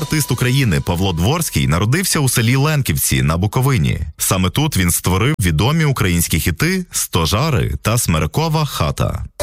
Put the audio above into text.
артист України Павло Дворський народився у селі Ленківці на Буковині. Саме тут він створив відомі українські хіти «Стожари» та «Смирекова хата».